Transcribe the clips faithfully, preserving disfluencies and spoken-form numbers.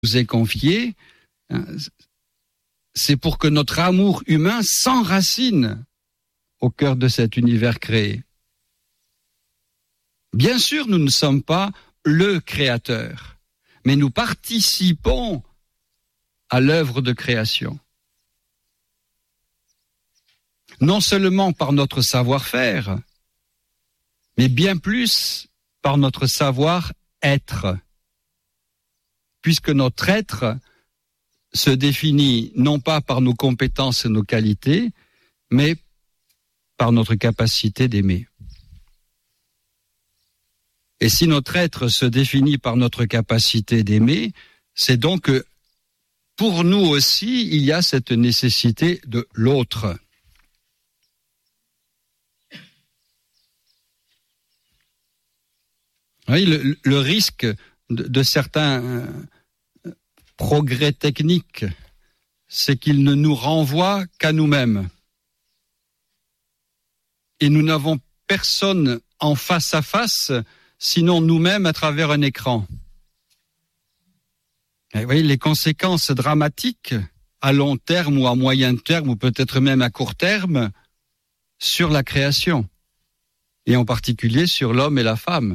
nous est confié, c'est pour que notre amour humain s'enracine au cœur de cet univers créé. Bien sûr, nous ne sommes pas le créateur, mais nous participons à l'œuvre de création. Non seulement par notre savoir-faire, mais bien plus par notre savoir-être, puisque notre être se définit non pas par nos compétences et nos qualités, mais par notre capacité d'aimer. Et si notre être se définit par notre capacité d'aimer, c'est donc que pour nous aussi, il y a cette nécessité de l'autre. Oui, le, le risque de, de certains euh, progrès techniques, c'est qu'ils ne nous renvoient qu'à nous-mêmes. Et nous n'avons personne en face à face, sinon nous-mêmes à travers un écran. Et vous voyez, les conséquences dramatiques à long terme ou à moyen terme, ou peut-être même à court terme, sur la création, et en particulier sur l'homme et la femme.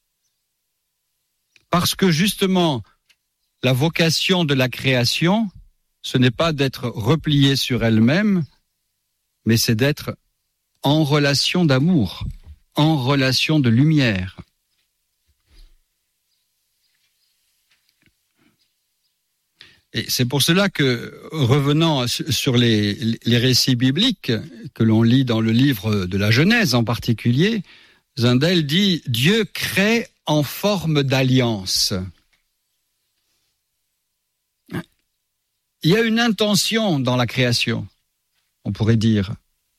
Parce que justement, la vocation de la création, ce n'est pas d'être repliée sur elle-même, mais c'est d'être en relation d'amour, en relation de lumière. Et c'est pour cela que, revenant sur les, les récits bibliques que l'on lit dans le livre de la Genèse en particulier, Zundel dit « Dieu crée en forme d'alliance ». Il y a une intention dans la création, on pourrait dire.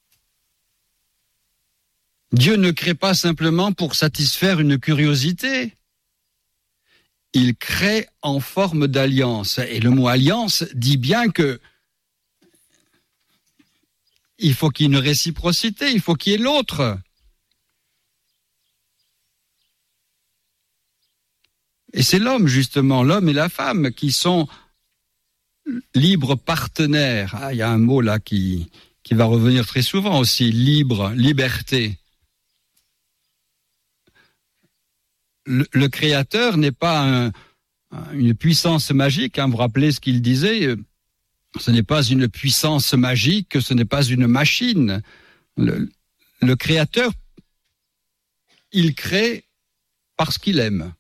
Dieu ne crée pas simplement pour satisfaire une curiosité. Il crée en forme d'alliance. Et le mot alliance dit bien que il faut qu'il y ait une réciprocité, il faut qu'il y ait l'autre. Et c'est l'homme, justement, l'homme et la femme qui sont libres partenaires. Ah, il y a un mot là qui, qui va revenir très souvent aussi, libre, liberté. Le, le Créateur n'est pas un, une puissance magique, hein, vous vous rappelez ce qu'il disait, ce n'est pas une puissance magique, ce n'est pas une machine. Le, le Créateur, il crée parce qu'il aime.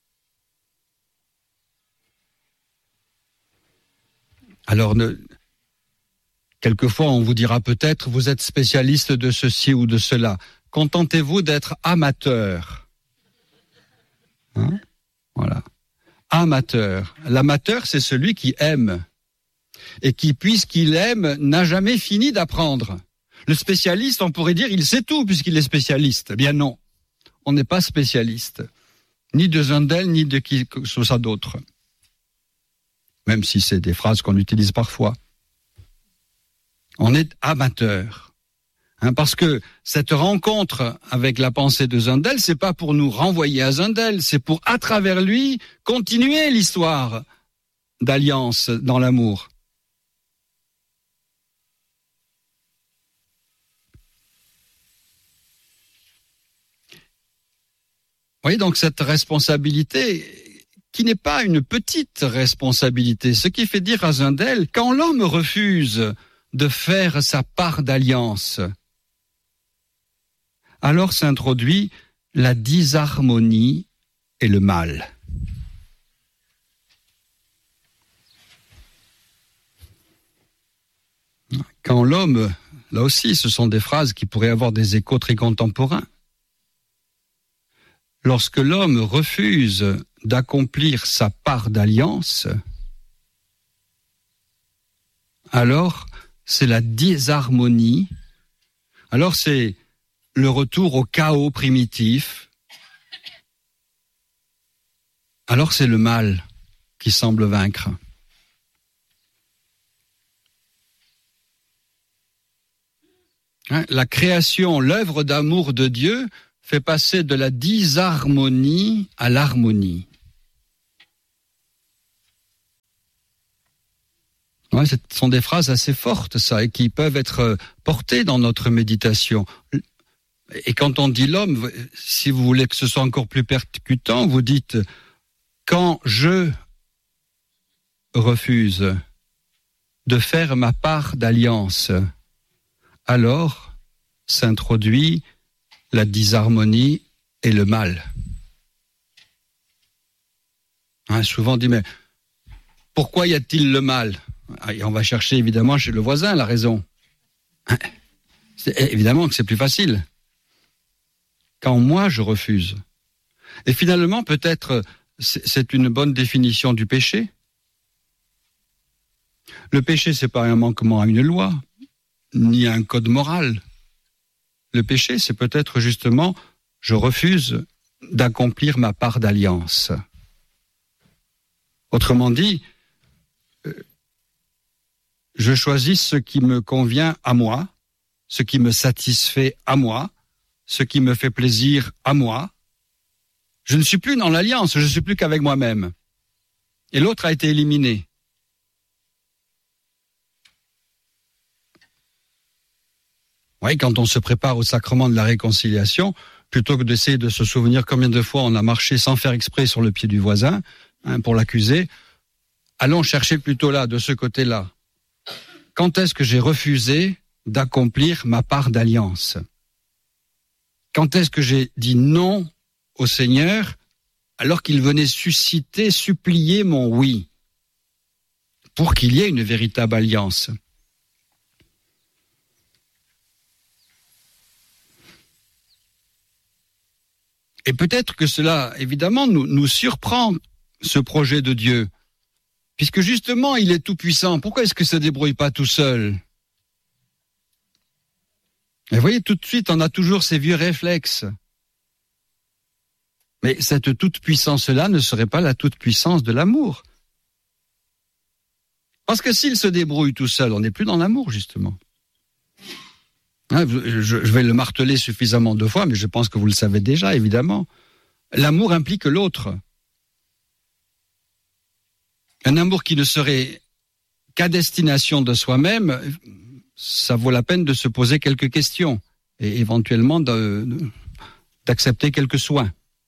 Alors, ne, quelquefois, on vous dira peut-être, vous êtes spécialiste de ceci ou de cela. Contentez-vous d'être amateur. Hein? Voilà. Amateur. L'amateur, c'est celui qui aime. Et qui, puisqu'il aime, n'a jamais fini d'apprendre. Le spécialiste, on pourrait dire, il sait tout puisqu'il est spécialiste. Eh bien non, on n'est pas spécialiste. Ni de Zundel, ni de qui que ce soit d'autre. Même si c'est des phrases qu'on utilise parfois. On est amateur. Hein, parce que cette rencontre avec la pensée de Zundel, c'est pas pour nous renvoyer à Zundel, c'est pour, à travers lui, continuer l'histoire d'alliance dans l'amour. Vous voyez donc cette responsabilité qui n'est pas une petite responsabilité, ce qui fait dire à Zundel, quand l'homme refuse de faire sa part d'alliance, alors s'introduit la disharmonie et le mal. Quand l'homme, là aussi, ce sont des phrases qui pourraient avoir des échos très contemporains. Lorsque l'homme refuse d'accomplir sa part d'alliance, alors c'est la disharmonie, alors c'est le retour au chaos primitif, alors c'est le mal qui semble vaincre. Hein, la création, l'œuvre d'amour de Dieu, fait passer de la disharmonie à l'harmonie. Ouais, ce sont des phrases assez fortes, ça, et qui peuvent être portées dans notre méditation. Et quand on dit l'homme, si vous voulez que ce soit encore plus percutant, vous dites « quand je refuse de faire ma part d'alliance, alors s'introduit la disharmonie et le mal. » Hein, souvent on dit « mais pourquoi y a-t-il le mal ?» Et on va chercher évidemment chez le voisin la raison. C'est, évidemment que c'est plus facile. Quand moi je refuse. Et finalement, peut-être, c'est une bonne définition du péché. Le péché, c'est pas un manquement à une loi, ni à un code moral. Le péché, c'est peut-être justement, je refuse d'accomplir ma part d'alliance. Autrement dit, je choisis ce qui me convient à moi, ce qui me satisfait à moi, ce qui me fait plaisir à moi. Je ne suis plus dans l'alliance, je ne suis plus qu'avec moi-même. Et l'autre a été éliminé. Oui, quand on se prépare au sacrement de la réconciliation, plutôt que d'essayer de se souvenir combien de fois on a marché sans faire exprès sur le pied du voisin, hein, pour l'accuser, allons chercher plutôt là, de ce côté-là. Quand est-ce que j'ai refusé d'accomplir ma part d'alliance ? Quand est-ce que j'ai dit non au Seigneur alors qu'il venait susciter, supplier mon oui pour qu'il y ait une véritable alliance ? Et peut-être que cela, évidemment, nous, nous surprend, ce projet de Dieu, puisque justement, il est tout-puissant. Pourquoi est-ce qu'il ne se débrouille pas tout seul ? Et vous voyez, tout de suite, on a toujours ces vieux réflexes. Mais cette toute-puissance-là ne serait pas la toute-puissance de l'amour. Parce que s'il se débrouille tout seul, on n'est plus dans l'amour, justement. Hein, je, je vais le marteler suffisamment de fois, mais je pense que vous le savez déjà, évidemment. L'amour implique l'autre. Un amour qui ne serait qu'à destination de soi-même, ça vaut la peine de se poser quelques questions et éventuellement de, de, d'accepter quelques soins.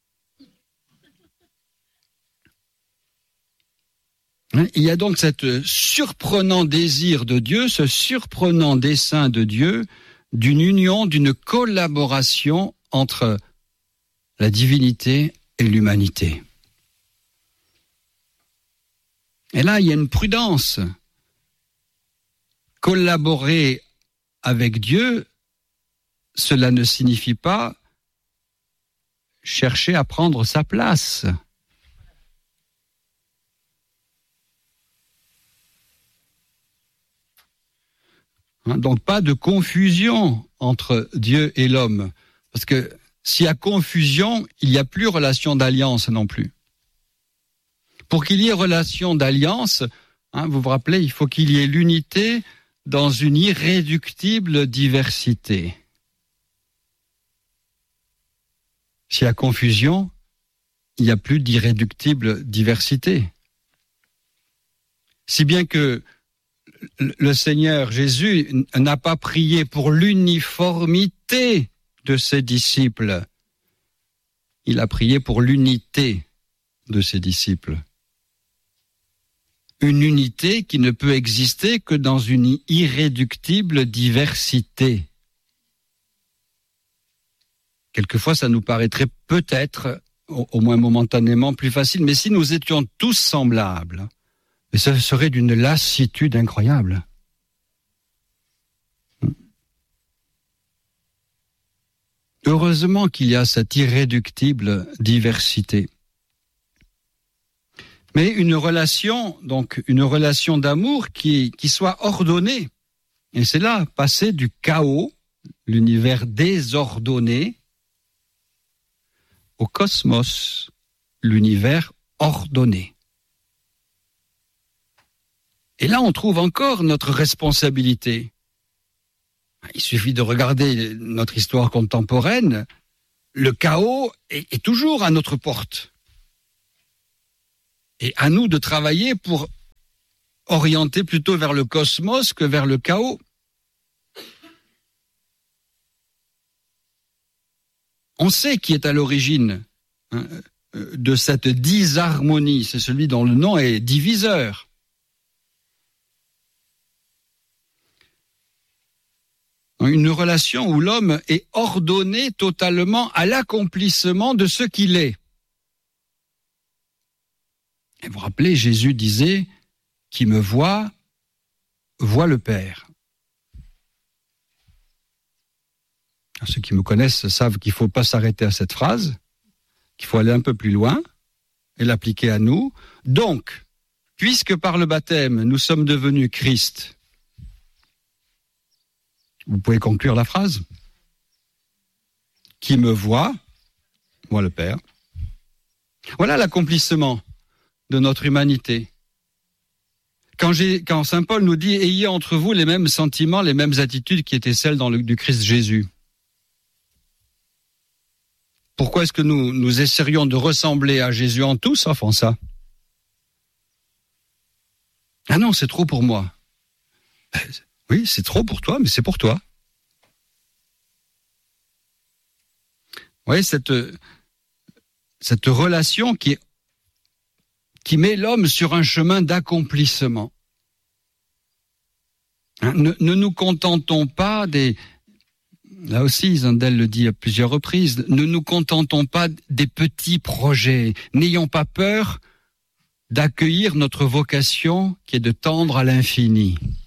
Il y a donc ce surprenant désir de Dieu, ce surprenant dessein de Dieu, d'une union, d'une collaboration entre la divinité et l'humanité. Et là, il y a une prudence. Collaborer avec Dieu, cela ne signifie pas chercher à prendre sa place. Donc pas de confusion entre Dieu et l'homme. Parce que s'il y a confusion, il n'y a plus relation d'alliance non plus. Pour qu'il y ait relation d'alliance, hein, vous vous rappelez, il faut qu'il y ait l'unité dans une irréductible diversité. S'il y a confusion, il n'y a plus d'irréductible diversité. Si bien que le Seigneur Jésus n'a pas prié pour l'uniformité de ses disciples. Il a prié pour l'unité de ses disciples. Une unité qui ne peut exister que dans une irréductible diversité. Quelquefois, ça nous paraîtrait peut-être, au moins momentanément, plus facile, mais si nous étions tous semblables, mais ce serait d'une lassitude incroyable. Heureusement qu'il y a cette irréductible diversité. Mais une relation, donc une relation d'amour qui, qui soit ordonnée. Et c'est là, passer du chaos, l'univers désordonné, au cosmos, l'univers ordonné. Et là, on trouve encore notre responsabilité. Il suffit de regarder notre histoire contemporaine. Le chaos est, est toujours à notre porte. Et à nous de travailler pour orienté plutôt vers le cosmos que vers le chaos. On sait qui est à l'origine hein, de cette disharmonie, c'est celui dont le nom est diviseur. Une relation où l'homme est ordonné totalement à l'accomplissement de ce qu'il est. Et vous vous rappelez, Jésus disait, qui me voit, voit le Père. Alors, ceux qui me connaissent savent qu'il ne faut pas s'arrêter à cette phrase, qu'il faut aller un peu plus loin et l'appliquer à nous. Donc, puisque par le baptême, nous sommes devenus Christ, vous pouvez conclure la phrase. Qui me voit, voit le Père. Voilà l'accomplissement de notre humanité. Quand, j'ai, quand saint Paul nous dit « Ayez entre vous les mêmes sentiments, les mêmes attitudes qui étaient celles dans le, du Christ Jésus ». Pourquoi est-ce que nous, nous essayerions de ressembler à Jésus en tout, sauf en ça? Ah non, c'est trop pour moi. Oui, c'est trop pour toi, mais c'est pour toi. Vous voyez, cette, cette relation qui, qui met l'homme sur un chemin d'accomplissement. Hein, ne, ne nous contentons pas des... Là aussi, Zundel le dit à plusieurs reprises, ne nous contentons pas des petits projets. N'ayons pas peur d'accueillir notre vocation qui est de tendre à l'infini.